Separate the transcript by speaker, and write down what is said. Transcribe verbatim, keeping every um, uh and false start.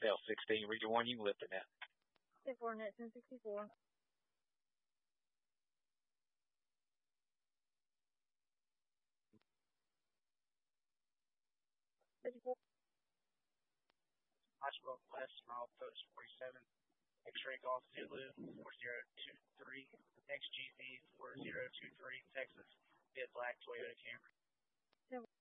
Speaker 1: L sixteen, Region one, you can lift it now.
Speaker 2: four net ten sixty-four. fifty-four.
Speaker 3: Oswald West, mile post forty-seven. X-ray Golf Zulu four zero two three. X G Z four zero two three, Texas. Mid black Toyota Camry.